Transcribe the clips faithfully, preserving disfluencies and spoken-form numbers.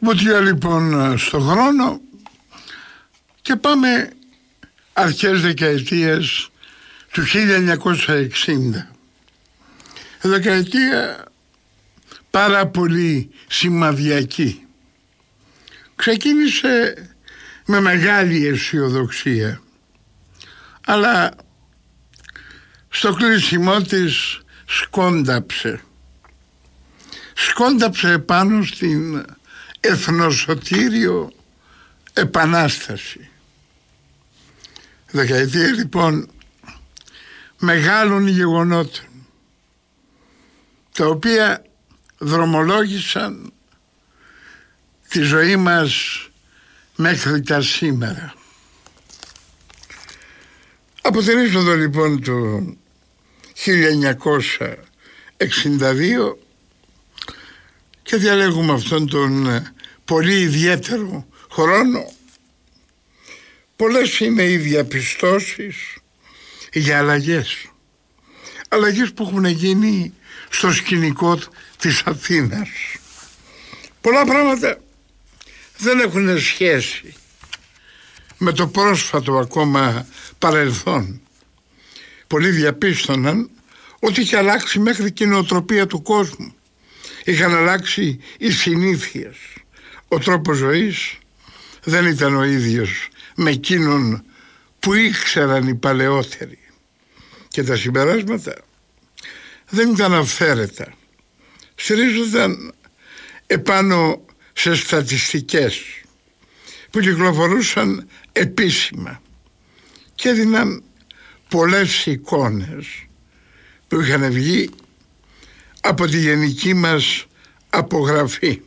Βουτιά λοιπόν στο χρόνο και πάμε αρχές δεκαετίας του χίλια εννιακόσια εξήντα. Δεκαετία πάρα πολύ σημαδιακή. Ξεκίνησε με μεγάλη αισιοδοξία, αλλά στο κλείσιμό της σκόνταψε. Σκόνταψε πάνω στην εθνοσωτήριο επανάσταση. Δεκαετία λοιπόν μεγάλων γεγονότων, τα οποία δρομολόγησαν τη ζωή μας μέχρι τα σήμερα. Από την είσοδο λοιπόν του χίλια εννιακόσια εξήντα δύο και διαλέγουμε αυτόν τον πολύ ιδιαίτερο χρόνο, πολλές είναι οι διαπιστώσεις για αλλαγές. Αλλαγές που έχουν γίνει στο σκηνικό της Αθήνας. Πολλά πράγματα δεν έχουν σχέση με το πρόσφατο ακόμα παρελθόν. Πολλοί διαπίστωναν ότι είχε αλλάξει μέχρι και η νοοτροπία του κόσμου. Είχαν αλλάξει οι συνήθειες. Ο τρόπος ζωής δεν ήταν ο ίδιος με εκείνον που ήξεραν οι παλαιότεροι. Και τα συμπεράσματα δεν ήταν αυθαίρετα. Στηρίζονταν επάνω σε στατιστικές που κυκλοφορούσαν επίσημα και έδιναν πολλές εικόνες που είχαν βγει από τη γενική μας απογραφή.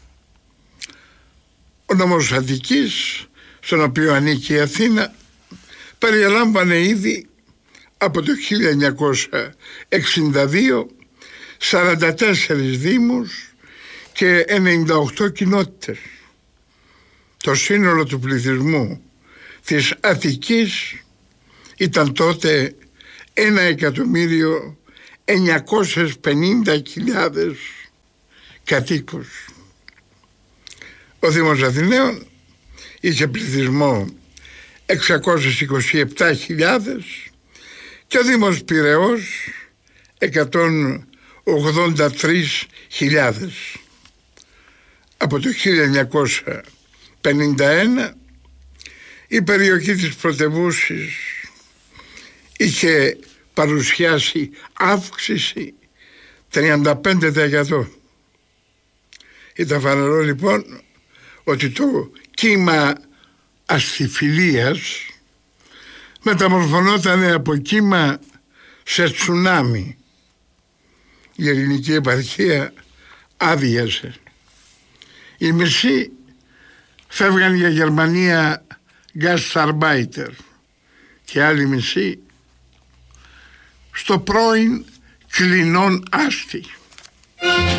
Ο νόμος Αττικής, στον οποίο ανήκει η Αθήνα, περιέλαμβανε ήδη από το χίλια εννιακόσια εξήντα δύο σαράντα τέσσερις δήμους και ενενήντα οκτώ κοινότητες. Το σύνολο του πληθυσμού της Αττικής ήταν τότε ένα εκατομμύριο εννιακόσιες πενήντα χιλιάδες κατοίκους. Ο Δήμος Αθηναίων είχε πληθυσμό εξακόσιες είκοσι επτά χιλιάδες και ο Δήμος Πειραιώς εκατόν ογδόντα τρεις χιλιάδες. Από το χίλια εννιακόσια πενήντα ένα η περιοχή της πρωτευούσης είχε παρουσιάσει αύξηση τριάντα πέντε τοις εκατό. Ήταν φανερό λοιπόν ότι το κύμα αστιφιλίας μεταμορφωνόταν από κύμα σε τσουνάμι. Η ελληνική επαρχία άδειασε. Οι μισοί φεύγαν για Γερμανία Gastarbeiter και άλλοι μισοί στο πρώην Κλινόν Άστη.